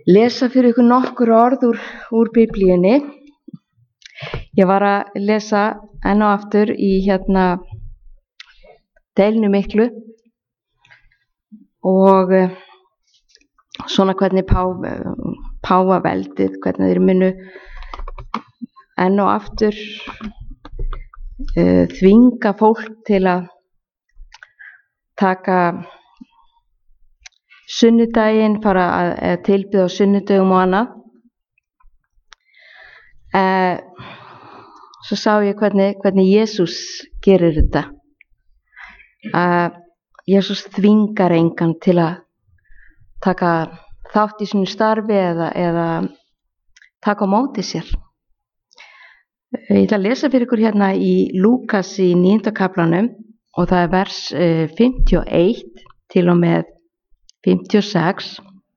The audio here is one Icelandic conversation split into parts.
lesa fyrir ykkur nokkur orð úr Biblíunni. Ég var að lesa enn og aftur í Deilinu miklu og svona hvernig páfaveldið, hvernig þeir munu enn og aftur þvinga fólk til að taka sunnudaginn, fara að tilbiðja á sunnudögum og annað. Svo sá ég hvernig Jesús gerir þetta. Jesús þvingar engan til að taka þátt í sínu starfi eða taka á móti sér. Ég ætla að lesa fyrir ykkur hérna í Lúkas í 9. kaflanum og það er vers 51 til og með 56.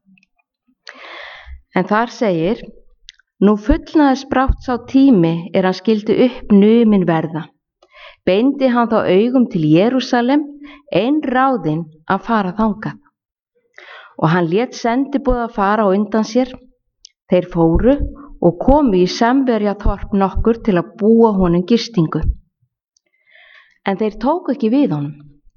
En þar segir: Nú fullnaðist brátt sá tími hann skyldi upp numin verða. Beindi hann þá augum til Jerúsalem, einráðinn að fara þangað. Og hann lét sendiboða fara á undan sér. Þeir fóru og komu í Samverjaþorp nokkur til að búa honum gistingu. En þeir tóku ekki við honum,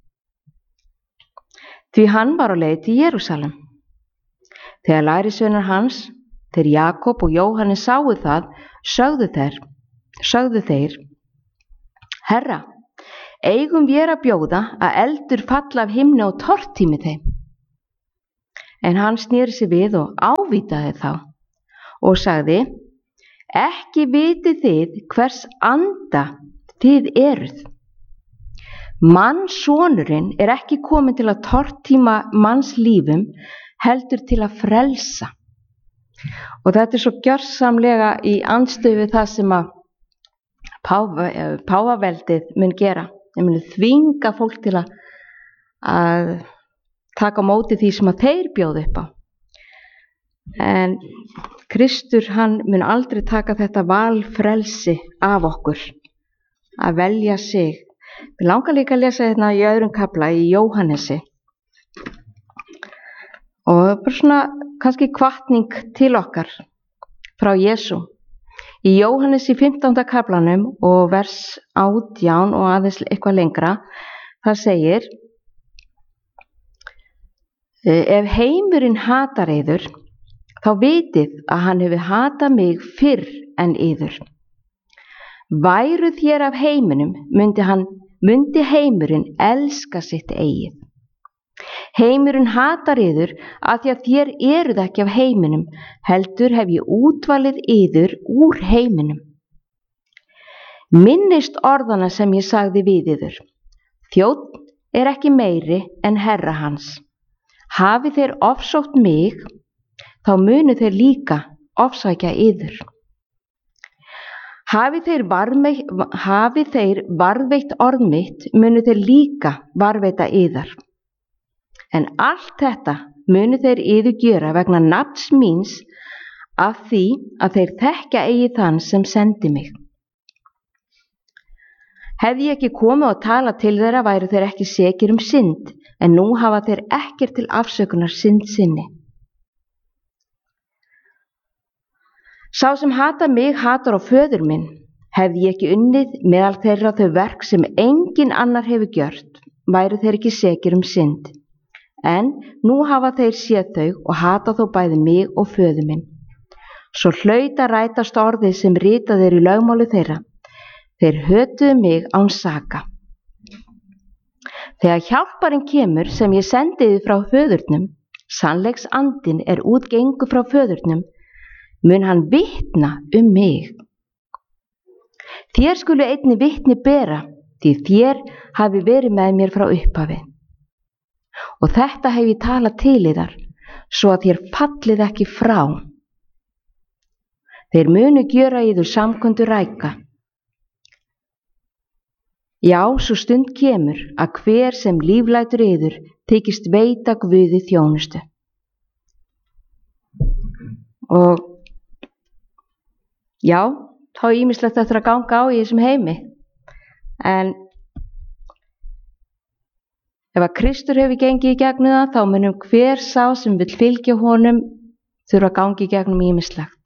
því hann var á leið til Jerúsalem. Þegar lærisveinar hans, þeir Jakob og Jóhannes sáu það, sögðu þeir: Herra, eigum við að bjóða að eldur falla af himni og tortími þeim? En hann sneri sig við og ávítaði þá og sagði: Ekki vitið þið hvers anda þið eruð. Mannssonurinn ekki kominn til að tortíma manns lífum, heldur til að frelsa. Og þetta svo gjörsamlega í andstöðu við það sem að páfaveldið mun gera. Þeir munu þvinga fólk til að taka á móti því sem að þeir bjóða upp á. En Kristur, hann mun aldrei taka þetta valfrelsi af okkur að velja sig. Við langar líka að lesa hérna í 2. kafla í Jóhannesi og bara svona kannski hvatning til okkar frá Jesú. Í Jóhannesi 15. kaflanum og vers 18 og aðeins eitthvað lengra, það segir: Ef heimurinn hatar yður, þá vitið að hann hefur hatað mig fyrr en yður. Væruð þér af heiminum, mundi heimurinn elska sitt eigið. Heimurinn hatar yður af því að þér eruð ekki af heiminum, heldur hef ég útvalið yður úr heiminum. Minnist orðana sem ég sagði við yður: Þjónn ekki meiri en herra hans. Hafi þeir ofsótt mig, þá munu þeir líka ofsækja yður. Hafi þeir varðveitt orð mitt, munu þeir líka varðveita yðar. En allt þetta munu þeir yður gjöra vegna nafns míns, af því að þeir þekkja eigi þann sem sendi mig. Hefði ég ekki komið og talað til þeirra, væru þeir ekki sekir synd, en nú hafa þeir ekkert til afsökunar synd sinni. Sá sem hatar mig hatar á föður minn. Hefði ég ekki unnið meðal þeirra þau verk sem engin annar hefur gjört, væru þeir ekki sekir synd. En nú hafa þeir séð þau og hata þó bæði mig og föður minn. Svo hlaut að rætast orðið sem ritað í lögmáli þeirra: Þeir hötuðu mig án saka. Þegar hjálparinn kemur sem ég sendiði frá föðurnum, sannleiks andinn útgengur frá föðurnum, mun hann vitna mig. Þér skulu einnig vitni bera, því þér hafi verið með mér frá upphafi. Og þetta hef ég talað til yðar, svo að þér fallið ekki frá. Þeir munu gjöra yður samkundu ræka. Já, svo stund kemur að hver sem líflætur yður þykist veita Guði þjónustu. Og já, þá ýmislegt eftir að ganga á í þessum heimi. En ef að Kristur hefur gengið í gegnum það, þá munum hver sá sem vill fylgja honum þurfa að gangi gegnum ýmislegt.